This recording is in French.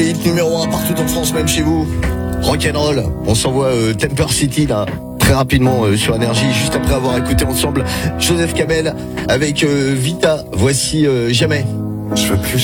les hits numéro 1 partout en France, même chez vous. Rock'n'roll, on s'envoie Temper City là, très rapidement sur Énergie, juste après avoir écouté ensemble Joseph Kamel avec Vita. Voici Jamais. Je veux plus